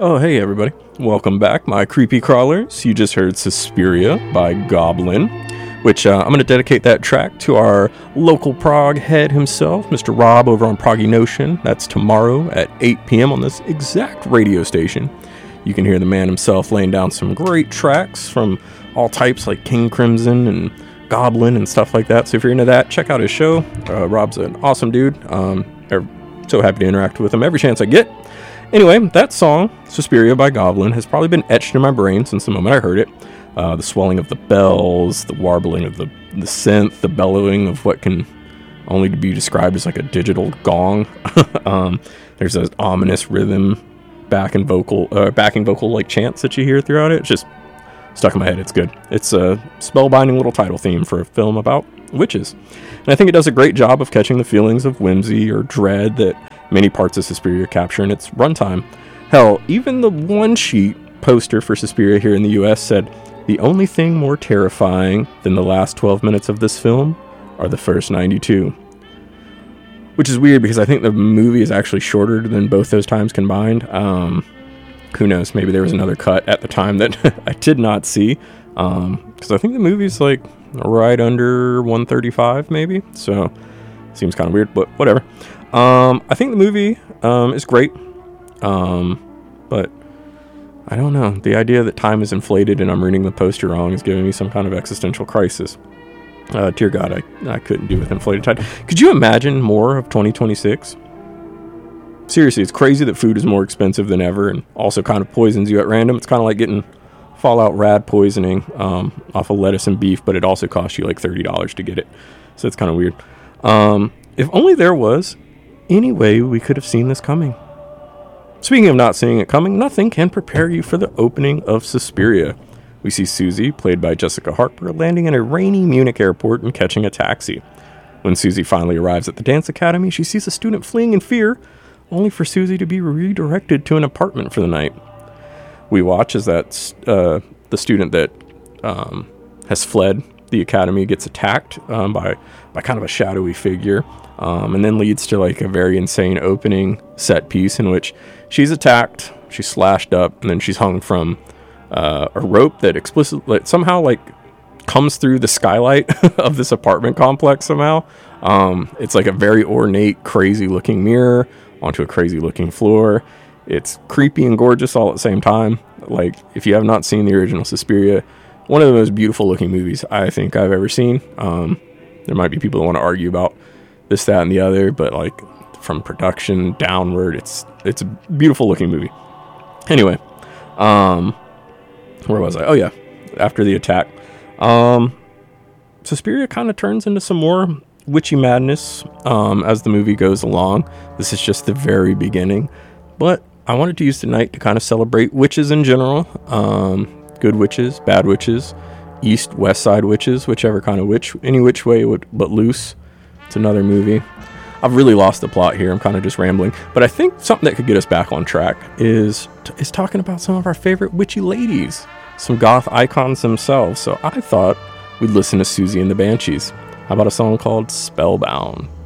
Oh, hey everybody. Welcome back, my creepy crawlers. You just heard Suspiria by Goblin, which I'm going to dedicate that track to our local prog head himself, Mr. Rob over on Proggy Notion. That's tomorrow at 8 p.m. on this exact radio station. You can hear the man himself laying down some great tracks from all types like King Crimson and Goblin and stuff like that. So if you're into that, check out his show. Rob's an awesome dude. I'm so happy to interact with him every chance I get. Anyway, that song, Suspiria by Goblin, has probably been etched in my brain since the moment I heard it. The swelling of the bells, the warbling of the synth, the bellowing of what can only be described as like a digital gong. There's an ominous rhythm, backing vocal like chants that you hear throughout it. It's just stuck in my head. It's good. It's a spellbinding little title theme for a film about witches. And I think it does a great job of catching the feelings of whimsy or dread that many parts of Suspiria capture in its runtime. Hell, even the one-sheet poster for Suspiria here in the US said, "The only thing more terrifying than the last 12 minutes of this film are the first 92. Which is weird because I think the movie is actually shorter than both those times combined. Who knows? Maybe there was another cut at the time that I did not see. Because I think the movie's like right under 135 maybe. So, seems kind of weird, but whatever. I think the movie is great, but I don't know. The idea that time is inflated and I'm reading the poster wrong is giving me some kind of existential crisis. Dear God, I couldn't do with inflated time. Could you imagine more of 2026? Seriously, it's crazy that food is more expensive than ever and also kind of poisons you at random. It's kind of like getting Fallout Rad poisoning off of lettuce and beef, but it also costs you like $30 to get it. So it's kind of weird. If only there was any way we could have seen this coming. Speaking of not seeing it coming, nothing can prepare you for the opening of Suspiria. We see Susie, played by Jessica Harper, landing in a rainy Munich airport and catching a taxi. When Susie finally arrives at the dance academy, she sees a student fleeing in fear, only for Susie to be redirected to an apartment for the night. We watch as the student that has fled the academy gets attacked by kind of a shadowy figure, and then leads to like a very insane opening set piece in which she's attacked, she's slashed up, and then she's hung from a rope that explicitly somehow like comes through the skylight of this apartment complex somehow. It's like a very ornate, crazy looking mirror onto a crazy looking floor. It's creepy and gorgeous all at the same time. Like, if you have not seen the original Suspiria, one of the most beautiful looking movies I think I've ever seen. There might be people that want to argue about this, that, and the other, but like from production downward, it's a beautiful looking movie. Anyway, where was I? Oh yeah, after the attack, Suspiria kind of turns into some more witchy madness as the movie goes along. This is just the very beginning, but I wanted to use tonight to kind of celebrate witches in general. Good witches, bad witches, east, west side witches, whichever kind of witch, any which way but loose. It's another movie. I've really lost the plot here. I'm kind of just rambling, but I think something that could get us back on track is talking about some of our favorite witchy ladies, some goth icons themselves. So I thought we'd listen to Susie and the Banshees. How about a song called Spellbound?